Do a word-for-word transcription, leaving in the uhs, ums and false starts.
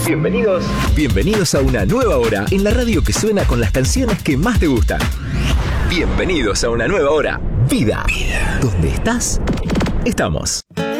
Bienvenidos. Bienvenidos a una nueva hora en la radio que suena con las canciones que más te gustan. Bienvenidos a una nueva hora. Vida. Vida. ¿Dónde estás? Estamos.